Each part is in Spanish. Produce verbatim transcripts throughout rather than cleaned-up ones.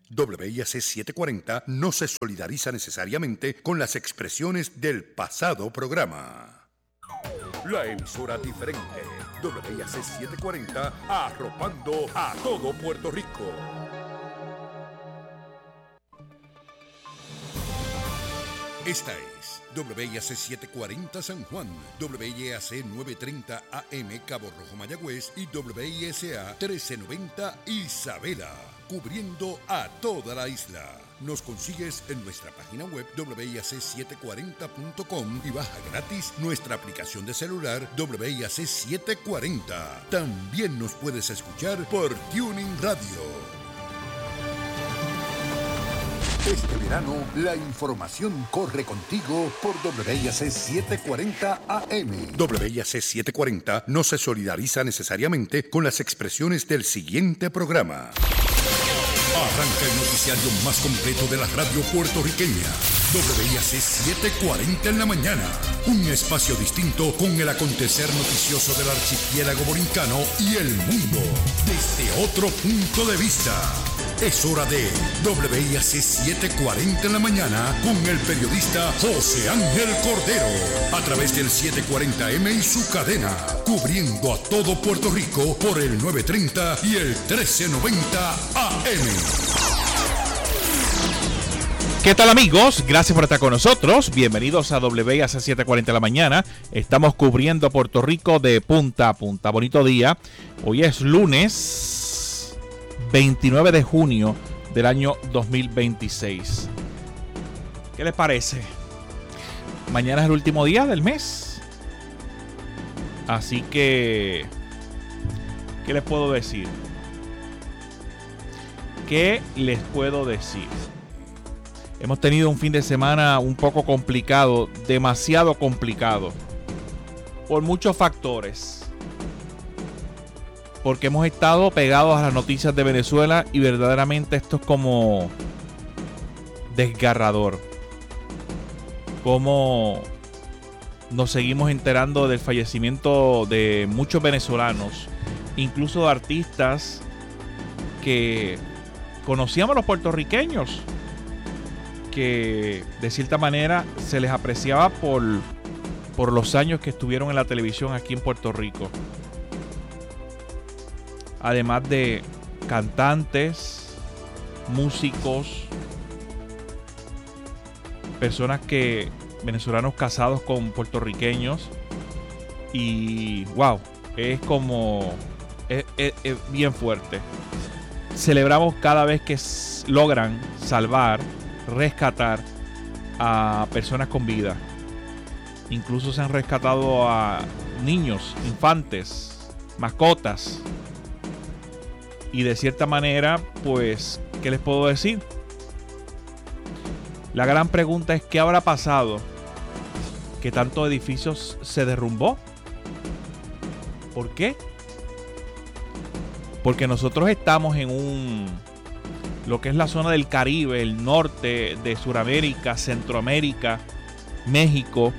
W I A C setecientos cuarenta no se solidariza necesariamente con las expresiones del pasado programa. La emisora diferente, W I A C setecientos cuarenta, arropando a todo Puerto Rico. Esta es W I A C setecientos cuarenta San Juan, W I A C novecientos treinta A M Cabo Rojo Mayagüez y W I S A trece noventa Isabela, cubriendo a toda la isla. Nos consigues en nuestra página web W I A C setecientos cuarenta punto com y baja gratis nuestra aplicación de celular W I A C setecientos cuarenta. También nos puedes escuchar por Tuning Radio. Este verano, la información corre contigo por W I A C setecientos cuarenta A M. W I A C setecientos cuarenta no se solidariza necesariamente con las expresiones del siguiente programa. Arranca el noticiario más completo de la radio puertorriqueña. W I A C setecientos cuarenta en la mañana. Un espacio distinto con el acontecer noticioso del archipiélago borincano y el mundo desde otro punto de vista. Es hora de W I A C setecientos cuarenta en la mañana con el periodista José Ángel Cordero a través del setecientos cuarenta eme y su cadena, cubriendo a todo Puerto Rico por el novecientos treinta y el trece noventa A M. ¿Qué tal, amigos? Gracias por estar con nosotros. Bienvenidos a W I A C setecientos cuarenta en la mañana. Estamos cubriendo Puerto Rico de punta a punta. Bonito día. Hoy es lunes veintinueve de junio del año dos mil veintiséis. ¿Qué les parece? Mañana es el último día del mes. Así que, ¿qué les puedo decir? ¿Qué les puedo decir? Hemos tenido un fin de semana un poco complicado, demasiado complicado, por muchos factores. Porque hemos estado pegados a las noticias de Venezuela y verdaderamente esto es como desgarrador. Como nos seguimos enterando del fallecimiento de muchos venezolanos, incluso de artistas que conocíamos los puertorriqueños, que de cierta manera se les apreciaba por, por los años que estuvieron en la televisión aquí en Puerto Rico. Además de cantantes, músicos, personas que, venezolanos casados con puertorriqueños. Y wow, es como, es, es, es bien fuerte. Celebramos cada vez que logran salvar, rescatar a personas con vida. Incluso se han rescatado a niños, infantes, mascotas. Y de cierta manera, pues, ¿qué les puedo decir? La gran pregunta es ¿qué habrá pasado? Que tantos edificios se derrumbó. ¿Por qué? Porque nosotros estamos en un, lo que es la zona del Caribe, el norte de Sudamérica, Centroamérica, México,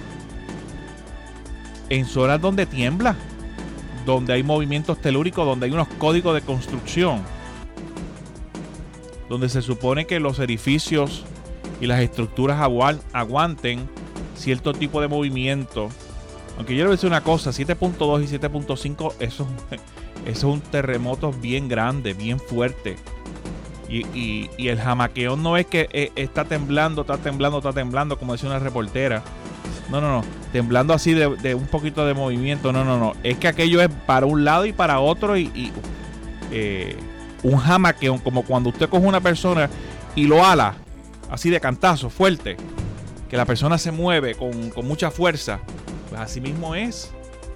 en zonas donde tiembla, donde hay movimientos telúricos, donde hay unos códigos de construcción, donde se supone que los edificios y las estructuras aguanten cierto tipo de movimiento. Aunque yo le voy a decir una cosa, siete punto dos y siete punto cinco, eso, eso es un terremoto bien grande, bien fuerte. Y, y, y el jamaqueón no es que eh, está temblando, está temblando, está temblando, como decía una reportera. No, no, no. Temblando así de, de un poquito de movimiento. No, no, no. Es que aquello es para un lado y para otro. Y, y eh, un jamaqueón, como cuando usted coge una persona y lo ala así de cantazo, fuerte. Que la persona se mueve con, con mucha fuerza. Pues así mismo es.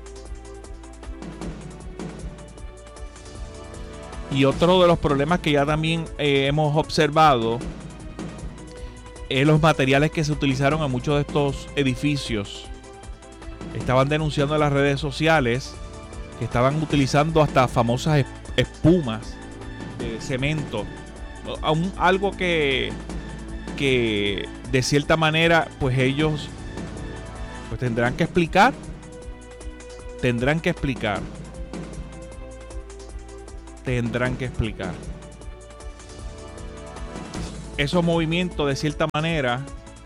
Y otro de los problemas que ya también eh, hemos observado es los materiales que se utilizaron en muchos de estos edificios. Estaban denunciando en las redes sociales que estaban utilizando hasta famosas espumas de cemento. Algo que, que de cierta manera pues ellos pues tendrán que explicar. Tendrán que explicar. Tendrán que explicar. esos movimientos de cierta manera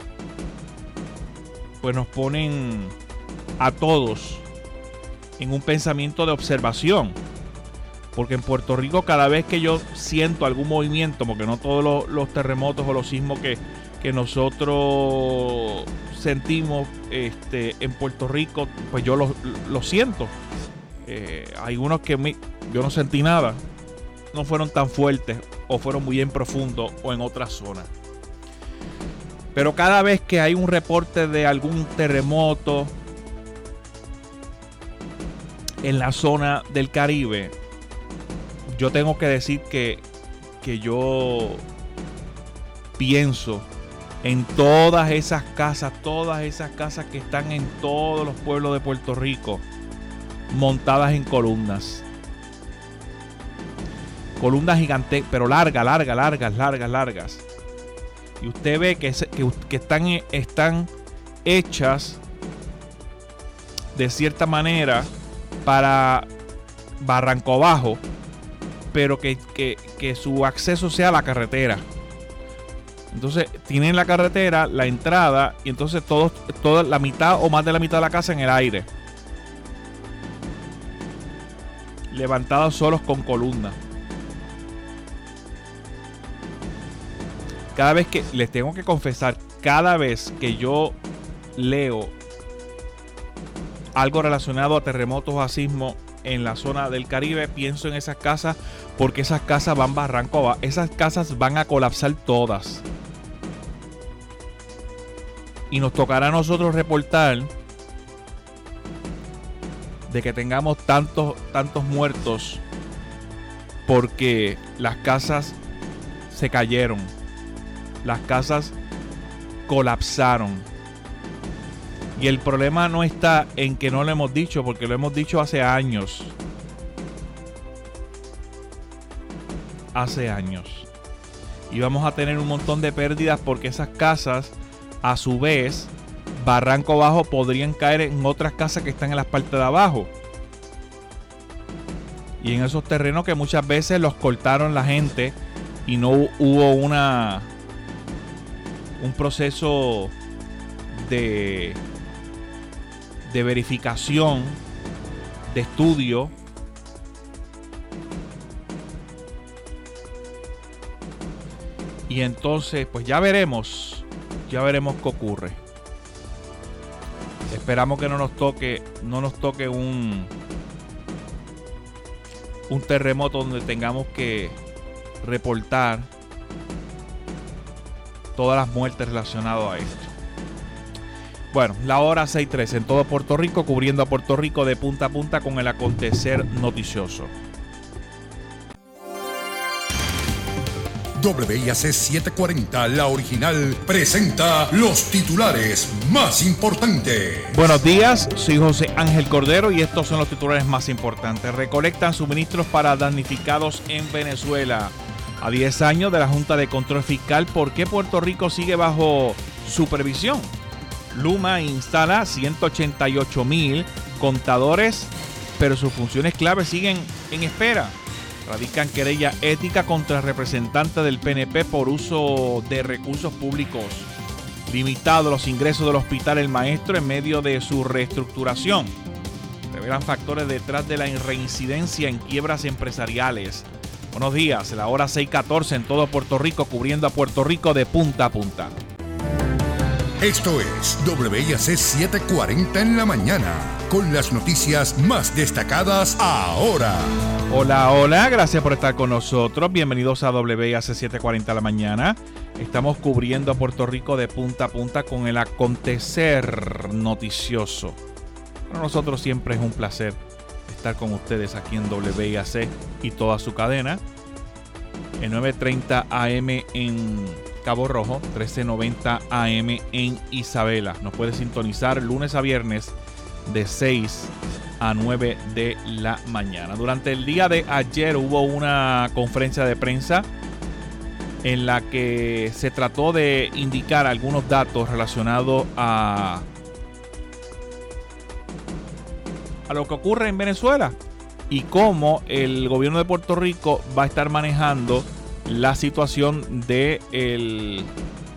pues nos ponen a todos en un pensamiento de observación, porque en Puerto Rico cada vez que yo siento algún movimiento, porque no todos los, los terremotos o los sismos que, que nosotros sentimos este, en Puerto Rico, pues yo lo, lo siento. Eh, hay unos que me, yo no sentí nada, no fueron tan fuertes o fueron muy en profundo o en otra zona. Pero cada vez que hay un reporte de algún terremoto en la zona del Caribe, yo tengo que decir que, que yo pienso en todas esas casas, todas esas casas que están en todos los pueblos de Puerto Rico, montadas en columnas. Columnas gigantes, pero largas, largas, largas, largas, largas. Y usted ve que, que, que están, están hechas de cierta manera para Barranco Bajo, pero que, que, que su acceso sea a la carretera. Entonces tienen la carretera, la entrada, y entonces todos, toda la mitad o más de la mitad de la casa en el aire, levantados solos con columnas. Cada vez que, les tengo que confesar, cada vez que yo leo algo relacionado a terremotos o a sismos en la zona del Caribe, pienso en esas casas, porque esas casas van barranco abajo. Esas casas van a colapsar todas. Y nos tocará a nosotros reportar de que tengamos tantos, tantos muertos porque las casas se cayeron. Las casas colapsaron. Y el problema no está en que no lo hemos dicho, porque lo hemos dicho hace años. Hace años. Y vamos a tener un montón de pérdidas porque esas casas, a su vez, barranco abajo, podrían caer en otras casas que están en las partes de abajo. Y en esos terrenos que muchas veces los cortaron la gente y no hubo una... un proceso de, de verificación, de estudio. Y entonces, pues ya veremos, ya veremos qué ocurre. Esperamos que no nos toque, no nos toque un, un terremoto donde tengamos que reportar todas las muertes relacionadas a esto. Bueno, la hora seis trece en todo Puerto Rico, cubriendo a Puerto Rico de punta a punta con el acontecer noticioso. W I A C setecientos cuarenta, la original, presenta los titulares más importantes. Buenos días, soy José Ángel Cordero y estos son los titulares más importantes. Recolectan suministros para damnificados en Venezuela. A diez años de la Junta de Control Fiscal, ¿por qué Puerto Rico sigue bajo supervisión? Luma instala ciento ochenta y ocho mil contadores, pero sus funciones clave siguen en espera. Radican querella ética contra representantes del P N P por uso de recursos públicos. Limitados los ingresos del Hospital El Maestro en medio de su reestructuración. Revelan factores detrás de la reincidencia en quiebras empresariales. Buenos días, la hora seis catorce en todo Puerto Rico, cubriendo a Puerto Rico de punta a punta. Esto es W I A C setecientos cuarenta en la mañana, con las noticias más destacadas ahora. Hola, hola, gracias por estar con nosotros. Bienvenidos a W I A C setecientos cuarenta en la mañana. Estamos cubriendo a Puerto Rico de punta a punta con el acontecer noticioso. Para nosotros siempre es un placer estar con ustedes aquí en W I A C y toda su cadena. En novecientos treinta A M en Cabo Rojo, trece noventa A M en Isabela. Nos puede sintonizar lunes a viernes de seis a nueve de la mañana. Durante el día de ayer hubo una conferencia de prensa en la que se trató de indicar algunos datos relacionados a, a lo que ocurre en Venezuela y cómo el gobierno de Puerto Rico va a estar manejando la situación de el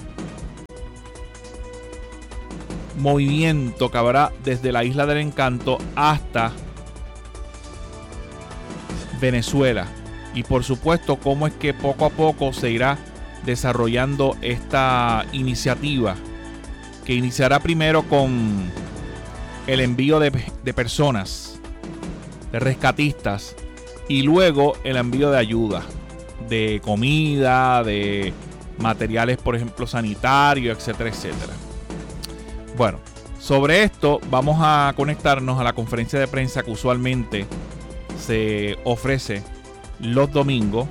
movimiento que habrá desde la Isla del Encanto hasta Venezuela, y por supuesto cómo es que poco a poco se irá desarrollando esta iniciativa, que iniciará primero con el envío de, de personas, de rescatistas, y luego el envío de ayuda, de comida, de materiales, por ejemplo, sanitarios, etcétera, etcétera. Bueno, sobre esto vamos a conectarnos a la conferencia de prensa que usualmente se ofrece los domingos,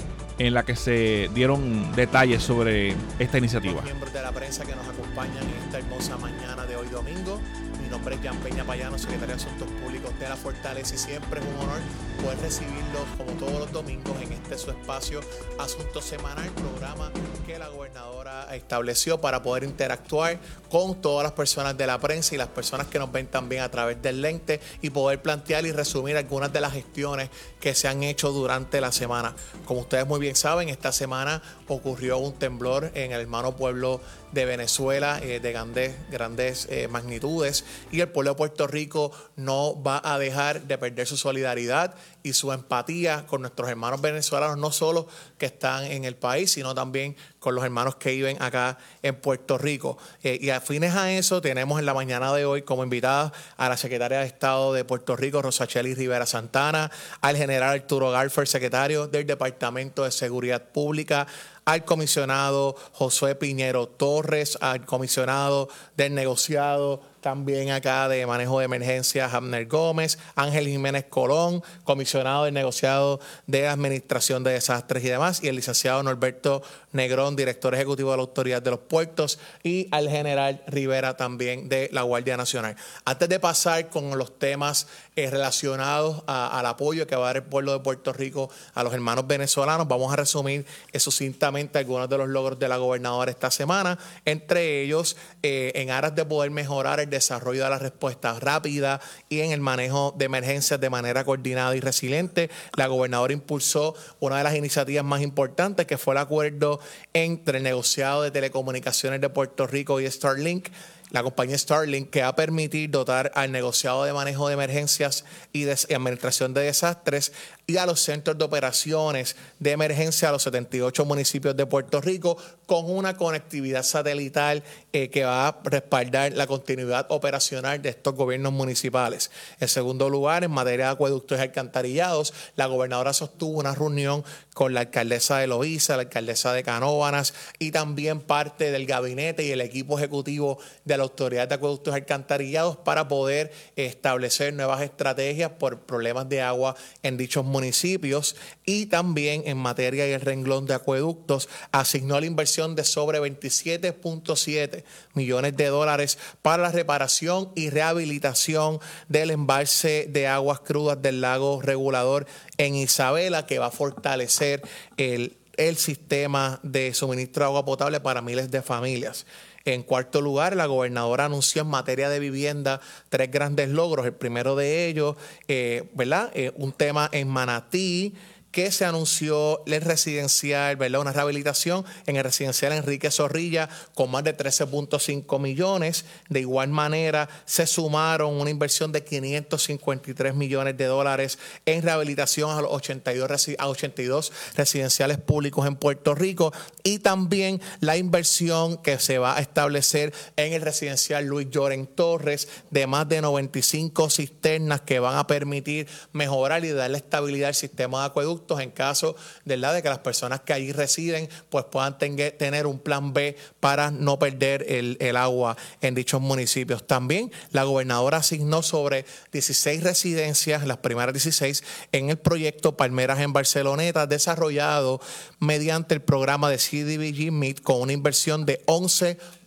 en la que se dieron detalles sobre esta iniciativa. Los miembros de la prensa que nos acompañan en esta hermosa mañana de hoy domingo. Mi nombre es Jan Peña Payano, secretario de Asuntos Públicos de la Fortaleza, y siempre es un honor poder recibirlos como todos los domingos en este su espacio Asunto Semanal, programa que la gobernadora estableció para poder interactuar con todas las personas de la prensa y las personas que nos ven también a través del lente, y poder plantear y resumir algunas de las gestiones que se han hecho durante la semana. Como ustedes muy bien saben, esta semana ocurrió un temblor en el hermano pueblo de Venezuela eh, de grandes, grandes eh, magnitudes, y el pueblo de Puerto Rico no va a dejar de perder su solidaridad y su empatía con nuestros hermanos venezolanos, no solo que están en el país, sino también con los hermanos que viven acá en Puerto Rico. Eh, y afines a eso, tenemos en la mañana de hoy como invitada a la secretaria de Estado de Puerto Rico, Rosachely Rivera Santana, al general Arturo Garfer, secretario del Departamento de Seguridad Pública, al comisionado Josué Piñero Torres, al comisionado del negociado también acá de manejo de emergencias, Abner Gómez, Ángel Jiménez Colón, comisionado del negociado de administración de desastres y demás, y el licenciado Norberto Negrón, director ejecutivo de la Autoridad de los Puertos, y al general Rivera también de la Guardia Nacional. Antes de pasar con los temas eh, relacionados a, al apoyo que va a dar el pueblo de Puerto Rico a los hermanos venezolanos, vamos a resumir eh, sucintamente algunos de los logros de la gobernadora esta semana, entre ellos eh, en aras de poder mejorar el desarrollo de la respuesta rápida y en el manejo de emergencias de manera coordinada y resiliente. La gobernadora impulsó una de las iniciativas más importantes, que fue el acuerdo entre el negociado de telecomunicaciones de Puerto Rico y Starlink, la compañía Starlink, que va a permitir dotar al negociado de manejo de emergencias y de y administración de desastres y a los centros de operaciones de emergencia a los setenta y ocho municipios de Puerto Rico con una conectividad satelital eh, que va a respaldar la continuidad operacional de estos gobiernos municipales. En segundo lugar, en materia de acueductos y alcantarillados, la gobernadora sostuvo una reunión con la alcaldesa de Loíza, la alcaldesa de Canóvanas, y también parte del gabinete y el equipo ejecutivo de la Autoridad de Acueductos y Alcantarillados para poder establecer nuevas estrategias por problemas de agua en dichos municipios. Y también en materia y el renglón de acueductos asignó la inversión de sobre veintisiete punto siete millones de dólares para la reparación y rehabilitación del embalse de aguas crudas del lago Regulador en Isabela, que va a fortalecer el, el sistema de suministro de agua potable para miles de familias. En cuarto lugar, la gobernadora anunció en materia de vivienda tres grandes logros. El primero de ellos, eh, ¿verdad? Eh, un tema en Manatí, que se anunció el residencial, ¿verdad? Una rehabilitación en el residencial Enrique Zorrilla con más de trece punto cinco millones. De igual manera, se sumaron una inversión de quinientos cincuenta y tres millones de dólares en rehabilitación a los ochenta y dos, a ochenta y dos residenciales públicos en Puerto Rico, y también la inversión que se va a establecer en el residencial Luis Lloren Torres de más de noventa y cinco cisternas que van a permitir mejorar y darle estabilidad al sistema de acueductos en caso de, ¿verdad?, de que las personas que allí residen pues puedan ten- tener un plan B para no perder el, el agua en dichos municipios. También la gobernadora asignó sobre dieciséis residencias, las primeras dieciséis, en el proyecto Palmeras en Barceloneta, desarrollado mediante el programa de C D B G M I T con una inversión de once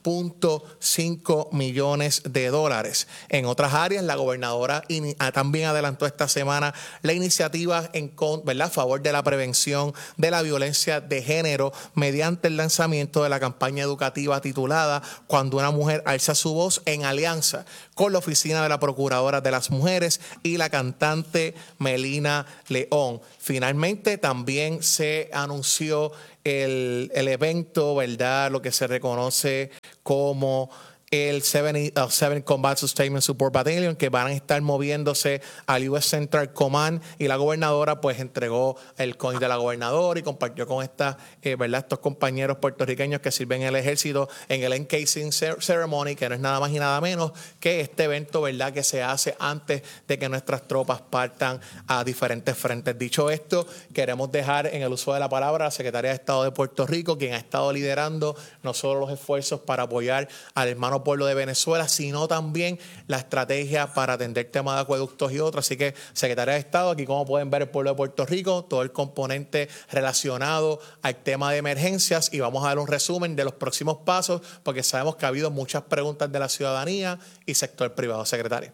punto cinco millones de dólares. En otras áreas, la gobernadora in, también adelantó esta semana la iniciativa en ¿verdad? a favor de la prevención de la violencia de género mediante el lanzamiento de la campaña educativa titulada Cuando una mujer alza su voz, en alianza con la Oficina de la Procuradora de las Mujeres y la cantante Melina León. Finalmente, también se anunció el, el evento, ¿verdad? Lo que se reconoce como el seven Combat Sustainment Support Battalion, que van a estar moviéndose al U S Central Command, y la gobernadora pues entregó el coin de la gobernadora y compartió con esta, eh, ¿verdad? estos compañeros puertorriqueños que sirven en el ejército en el Encasing Ceremony, que no es nada más y nada menos que este evento, ¿verdad? que se hace antes de que nuestras tropas partan a diferentes frentes. Dicho esto, queremos dejar en el uso de la palabra a la Secretaria de Estado de Puerto Rico, quien ha estado liderando no solo los esfuerzos para apoyar al hermano pueblo de Venezuela, sino también la estrategia para atender temas de acueductos y otros. Así que, Secretaria de Estado, aquí como pueden ver el pueblo de Puerto Rico, todo el componente relacionado al tema de emergencias, y vamos a dar un resumen de los próximos pasos, porque sabemos que ha habido muchas preguntas de la ciudadanía y sector privado. Secretaria.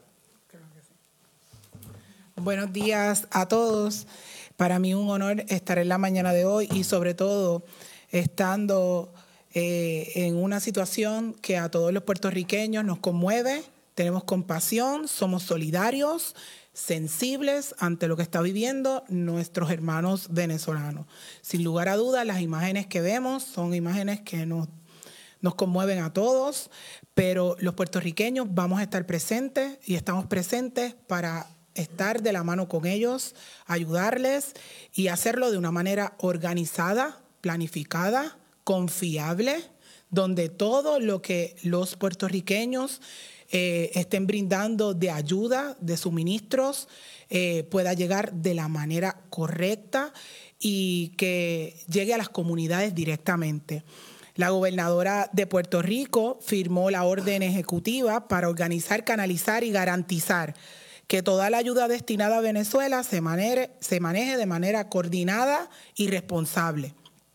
Buenos días a todos. Para mí un honor estar en la mañana de hoy y sobre todo estando Eh, en una situación que a todos los puertorriqueños nos conmueve. Tenemos compasión, somos solidarios, sensibles ante lo que está viviendo nuestros hermanos venezolanos. Sin lugar a dudas, las imágenes que vemos son imágenes que nos, nos conmueven a todos, pero los puertorriqueños vamos a estar presentes y estamos presentes para estar de la mano con ellos, ayudarles y hacerlo de una manera organizada, planificada, confiable, donde todo lo que los puertorriqueños eh, estén brindando de ayuda, de suministros, eh, pueda llegar de la manera correcta y que llegue a las comunidades directamente. La gobernadora de Puerto Rico firmó la orden ejecutiva para organizar, canalizar y garantizar que toda la ayuda destinada a Venezuela se maneje, se maneje de manera coordinada y responsable.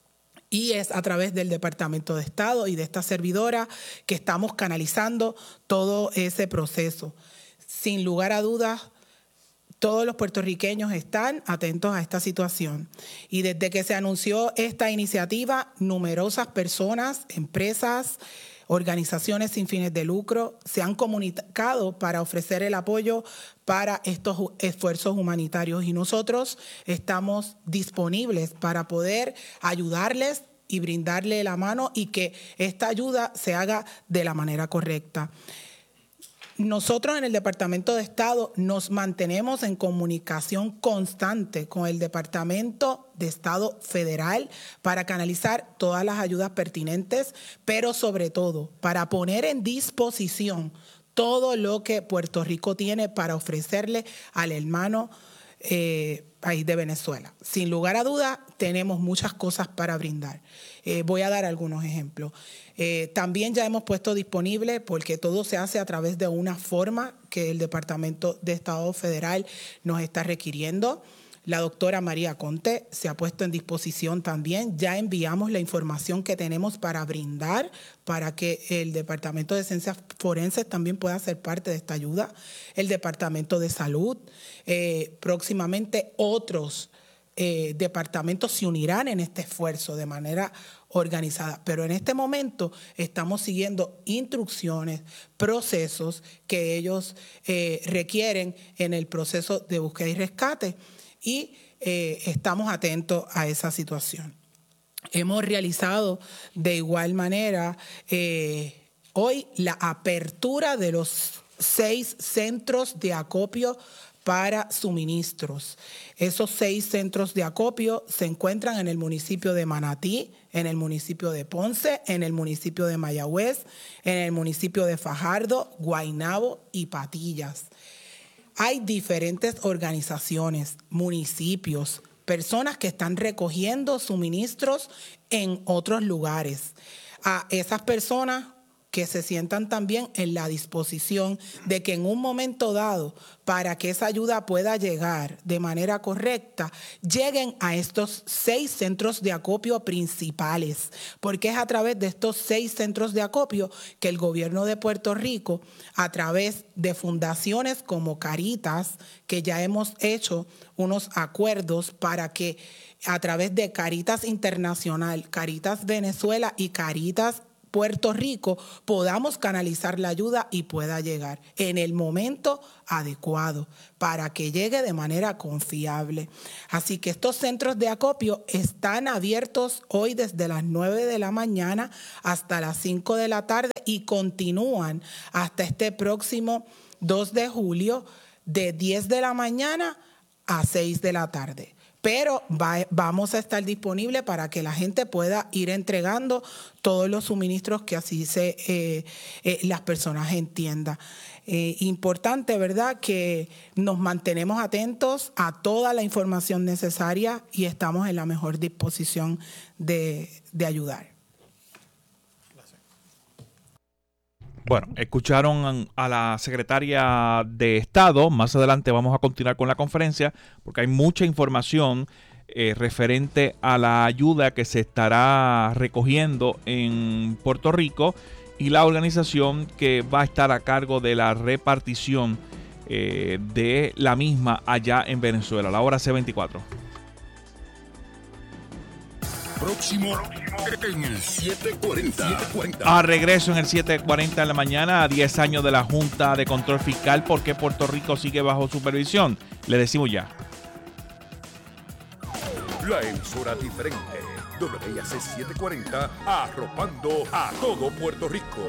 Y es a través del Departamento de Estado y de esta servidora que estamos canalizando todo ese proceso. Sin lugar a dudas, todos los puertorriqueños están atentos a esta situación. Y desde que se anunció esta iniciativa, numerosas personas, empresas, organizaciones sin fines de lucro se han comunicado para ofrecer el apoyo para estos esfuerzos humanitarios, y nosotros estamos disponibles para poder ayudarles y brindarle la mano y que esta ayuda se haga de la manera correcta. Nosotros en el Departamento de Estado nos mantenemos en comunicación constante con el Departamento de Estado Federal para canalizar todas las ayudas pertinentes, pero sobre todo para poner en disposición todo lo que Puerto Rico tiene para ofrecerle al hermano eh, país de Venezuela. Sin lugar a dudas, tenemos muchas cosas para brindar. Eh, voy a dar algunos ejemplos. Eh, también ya hemos puesto disponible, porque todo se hace a través de una forma que el Departamento de Estado Federal nos está requiriendo. La doctora María Conte se ha puesto en disposición también. Ya enviamos la información que tenemos para brindar, para que el Departamento de Ciencias Forenses también pueda ser parte de esta ayuda. El Departamento de Salud, eh, próximamente otros eh, departamentos se unirán en este esfuerzo de manera organizada. Pero en este momento estamos siguiendo instrucciones, procesos que ellos eh, requieren en el proceso de búsqueda y rescate. Y eh, estamos atentos a esa situación. Hemos realizado de igual manera eh, hoy la apertura de los seis centros de acopio para suministros. Esos seis centros de acopio se encuentran en el municipio de Manatí, en el municipio de Ponce, en el municipio de Mayagüez, en el municipio de Fajardo, Guaynabo y Patillas. Hay diferentes organizaciones, municipios, personas que están recogiendo suministros en otros lugares. A esas personas que se sientan también en la disposición de que en un momento dado, para que esa ayuda pueda llegar de manera correcta, lleguen a estos seis centros de acopio principales, porque es a través de estos seis centros de acopio que el gobierno de Puerto Rico, a través de fundaciones como Caritas, que ya hemos hecho unos acuerdos para que a través de Caritas Internacional, Caritas Venezuela y Caritas Puerto Rico podamos canalizar la ayuda y pueda llegar en el momento adecuado para que llegue de manera confiable. Así que estos centros de acopio están abiertos hoy desde las nueve de la mañana hasta las cinco de la tarde y continúan hasta este próximo dos de julio de diez de la mañana a seis de la tarde. Pero va, vamos a estar disponibles para que la gente pueda ir entregando todos los suministros que así se eh, eh, las personas entiendan. Eh, importante, ¿verdad?, que nos mantenemos atentos a toda la información necesaria y estamos en la mejor disposición de, de ayudar. Bueno, escucharon a la secretaria de Estado. Más adelante vamos a continuar con la conferencia porque hay mucha información eh, referente a la ayuda que se estará recogiendo en Puerto Rico y la organización que va a estar a cargo de la repartición eh, de la misma allá en Venezuela. La hora C veinticuatro. Próximo en el siete cuarenta. A regreso en el siete cuarenta de la mañana, a diez años de la Junta de Control Fiscal, ¿por qué Puerto Rico sigue bajo supervisión? Le decimos ya. La emisora diferente. W A C setecientos cuarenta, arropando a todo Puerto Rico.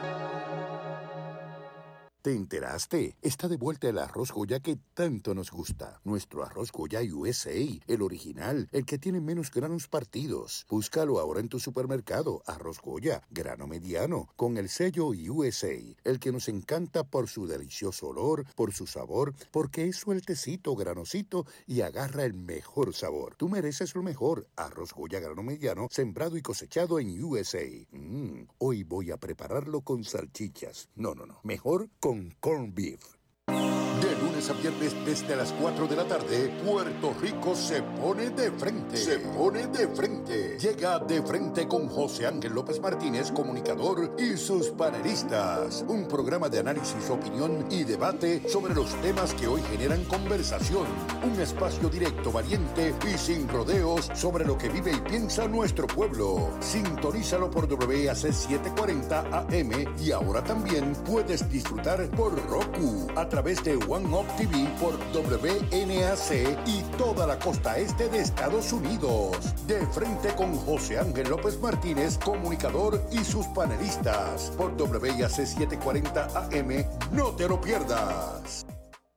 ¿Te enteraste? Está de vuelta el arroz Goya que tanto nos gusta. Nuestro arroz Goya U S A, el original, el que tiene menos granos partidos. Búscalo ahora en tu supermercado. Arroz Goya, grano mediano, con el sello U S A, el que nos encanta por su delicioso olor, por su sabor, porque es sueltecito, granosito y agarra el mejor sabor. Tú mereces lo mejor. Arroz Goya, grano mediano, sembrado y cosechado en U S A. Mm, hoy voy a prepararlo con salchichas. No, no, no. Mejor con corned beef. De lunes a viernes desde las cuatro de la tarde, Puerto Rico se pone de frente. Se pone de frente. Llega De Frente con José Ángel López Martínez, comunicador, y sus panelistas. Un programa de análisis, opinión y debate sobre los temas que hoy generan conversación. Un espacio directo, valiente y sin rodeos sobre lo que vive y piensa nuestro pueblo. Sintonízalo por W A C setecientos cuarenta A M y ahora también puedes disfrutar por Roku a través de One Up T V por W N A C y toda la costa este de Estados Unidos. De Frente con José Ángel López Martínez, comunicador, y sus panelistas por W A C setecientos cuarenta A M. No te lo pierdas.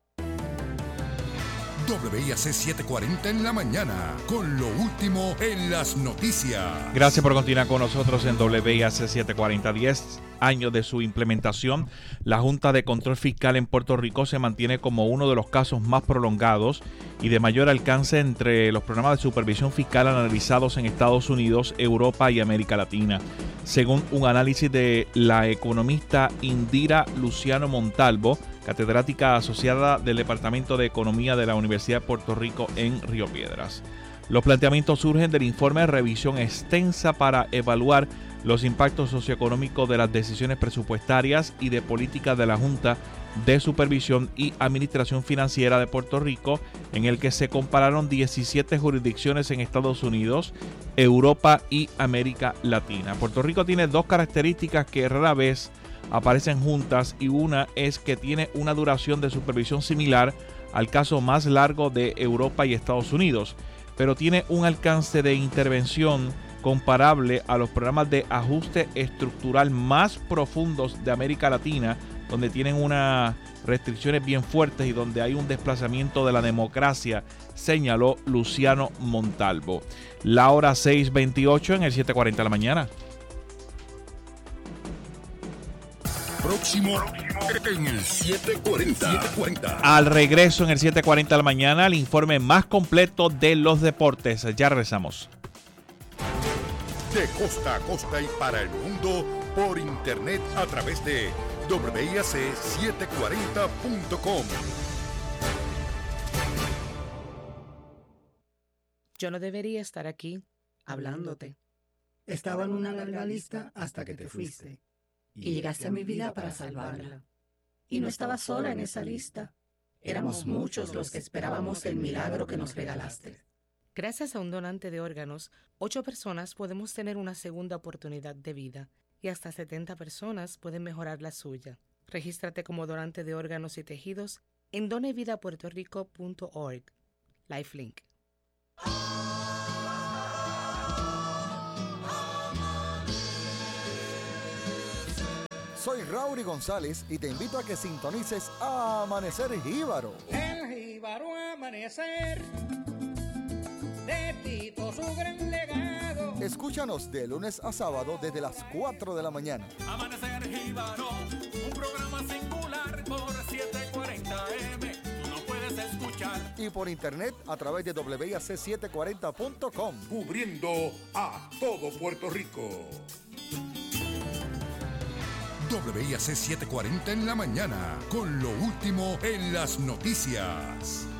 W A C setecientos cuarenta en la mañana, con lo último en las noticias. Gracias por continuar con nosotros en W A C setecientos cuarenta. diez años de su implementación, la Junta de Control Fiscal en Puerto Rico se mantiene como uno de los casos más prolongados y de mayor alcance entre los programas de supervisión fiscal analizados en Estados Unidos, Europa y América Latina. Según un análisis de la economista Indira Luciano Montalvo, catedrática asociada del Departamento de Economía de la Universidad de Puerto Rico en Río Piedras. Los planteamientos surgen del informe de revisión extensa para evaluar los impactos socioeconómicos de las decisiones presupuestarias y de política de la Junta de Supervisión y Administración Financiera de Puerto Rico, en el que se compararon diecisiete jurisdicciones en Estados Unidos, Europa y América Latina. Puerto Rico tiene dos características que rara vez aparecen juntas, y una es que tiene una duración de supervisión similar al caso más largo de Europa y Estados Unidos, pero tiene un alcance de intervención comparable a los programas de ajuste estructural más profundos de América Latina, donde tienen unas restricciones bien fuertes y donde hay un desplazamiento de la democracia, señaló Luciano Montalvo. La hora seis veintiocho en el siete cuarenta de la mañana. Próximo en el siete cuarenta. Al regreso en el siete cuarenta de la mañana, el informe más completo de los deportes. Ya regresamos. De costa a costa y para el mundo, por internet a través de doble i a ce setecientos cuarenta punto com. Yo no debería estar aquí hablándote. Estaba en una larga lista hasta que te fuiste. Y llegaste a mi vida para salvarla. Y no estaba sola en esa lista. Éramos muchos los que esperábamos el milagro que nos regalaste. Gracias a un donante de órganos, ocho personas podemos tener una segunda oportunidad de vida y hasta setenta personas pueden mejorar la suya. Regístrate como donante de órganos y tejidos en donevidapuertorico punto org. Lifelink. Soy Raury González y te invito a que sintonices a Amanecer Jíbaro. El jíbaro amanecer, de Tito su gran legado. Escúchanos de lunes a sábado desde las cuatro de la mañana. Amanecer Jíbaro, un programa singular por setecientos cuarenta A M. Tú no puedes escuchar. Y por internet a través de doble i a ce setecientos cuarenta punto com. Cubriendo a todo Puerto Rico. doble i a ce setecientos cuarenta en la mañana, con lo último en las noticias.